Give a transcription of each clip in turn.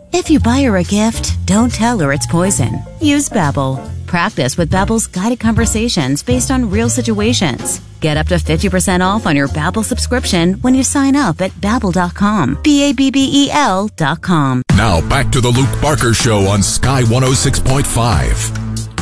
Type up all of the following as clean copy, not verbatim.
If you buy her a gift, don't tell her it's poison. Use Babbel. Practice with Babbel's guided conversations based on real situations. Get up to 50% off on your Babbel subscription when you sign up at Babbel.com. Babbel.com. Now back to the Luke Barker Show on Sky 106.5.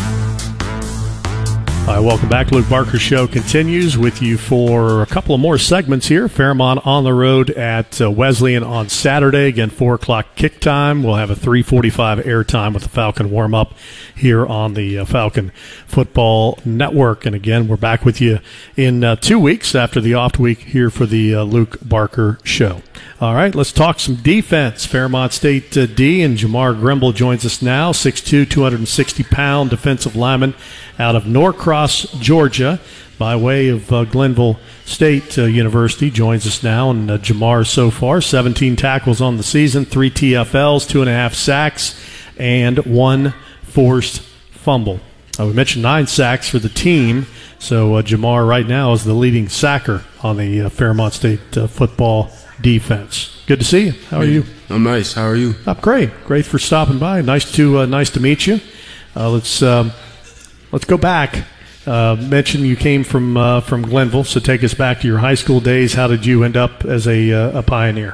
All right, welcome back. Luke Barker Show continues with you for a couple of more segments here. Fairmont on the road at Wesleyan on Saturday. Again, 4 o'clock kick time. We'll have a 3:45 airtime with the Falcon warm-up here on the Falcon Football Network. And again, we're back with you in 2 weeks after the off week here for the Luke Barker Show. All right, let's talk some defense. Fairmont State D, and Jamar Grimble joins us now, 6'2", 260-pound defensive lineman out of Norcross, Georgia, by way of Glenville State University, joins us now. And Jamar so far, 17 tackles on the season, 3 TFLs, 2.5 sacks, and 1 forced fumble. We mentioned 9 sacks for the team, so Jamar right now is the leading sacker on the Fairmont State football defense. Good to see you. How are you? I'm nice. How are you? I'm great. Great for stopping by. Nice to meet you. Let's go back. Mention you came from Glenville, so take us back to your high school days. How did you end up as a Pioneer?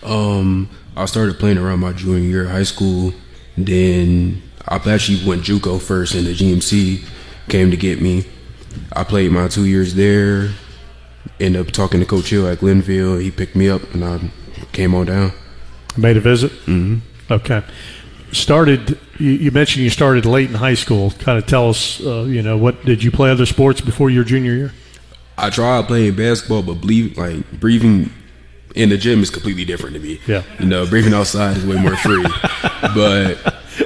I started playing around my junior year of high school. Then I actually went JUCO first, and the GMC came to get me. I played my 2 years there. Ended up talking to Coach Hill at Glenville. He picked me up, and I came on down. Made a visit? Mm-hmm. Okay. You mentioned you started late in high school. Kind of tell us, what did you play other sports before your junior year? I tried playing basketball, but breathing in the gym is completely different to me. Yeah. Breathing outside is way more free. But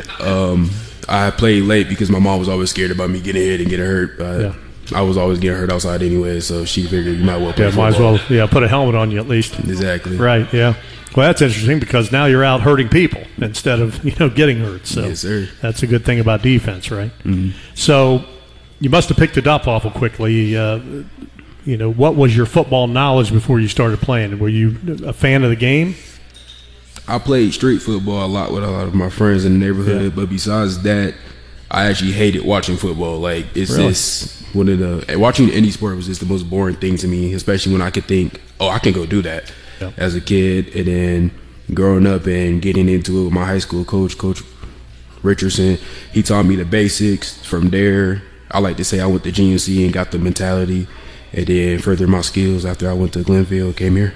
I played late because my mom was always scared about me getting hit and getting hurt. Yeah. I was always getting hurt outside anyway, so she figured you might well play football. Might as well, put a helmet on you at least. Exactly. Right, yeah. Well, that's interesting because now you're out hurting people instead of, getting hurt. So yes, sir. That's a good thing about defense, right? Mm-hmm. So you must have picked it up awful quickly. What was your football knowledge before you started playing? Were you a fan of the game? I played street football a lot with a lot of my friends in the neighborhood, but besides that, I actually hated watching football. It's really? Just watching any sport was just the most boring thing to me, especially when I could think, I can go do that as a kid. And then growing up and getting into it with my high school coach, Coach Richardson, he taught me the basics. From there, I like to say I went to GNC and got the mentality, and then furthered my skills after I went to Glenville, came here.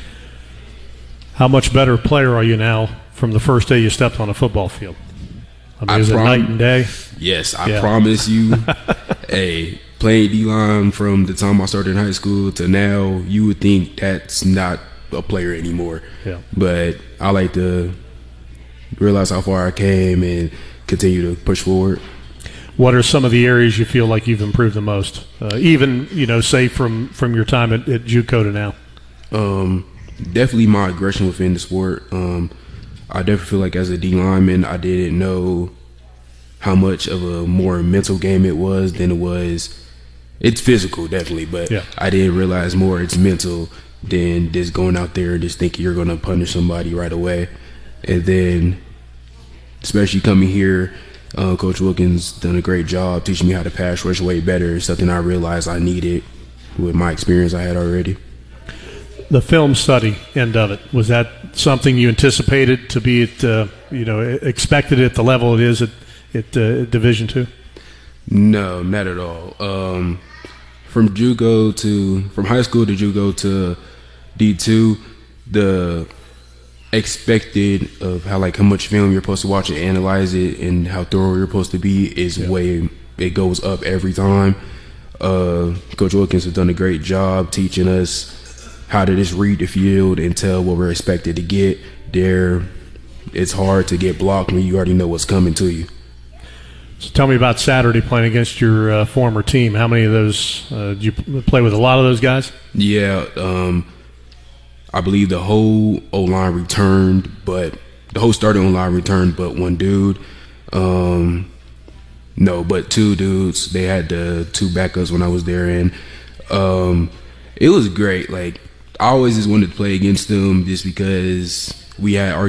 How much better player are you now from the first day you stepped on a football field? Is it night and day? Yes, I promise you. Hey, playing D-line from the time I started in high school to now, you would think that's not a player anymore. Yeah. But I like to realize how far I came and continue to push forward. What are some of the areas you feel like you've improved the most? Even, say from your time at JUCO to now? Definitely my aggression within the sport. I definitely feel like as a D lineman, I didn't know how much of a more mental game it was than it was. It's physical, definitely, but I didn't realize more it's mental than just going out there and just thinking you're going to punish somebody right away. And then, especially coming here, Coach Wilkins done a great job teaching me how to pass rush way better. It's something I realized I needed with my experience I had already. The film study end of it, was that something you anticipated to be at, expected at the level it is at Division II? No, not at all. From high school to JUCO to D2, the expected of how much film you're supposed to watch and analyze it and how thorough you're supposed to be is it goes up every time. Coach Wilkins has done a great job teaching us how to just read the field and tell what we're expected to get there. It's hard to get blocked when you already know what's coming to you. So tell me about Saturday playing against your former team. How many of those did you play with? A lot of those guys? Yeah, I believe the whole O-line returned, but the whole starting O-line returned, but one dude. No, but two dudes. They had the two backups when I was there, and it was great. I always just wanted to play against them just because we had our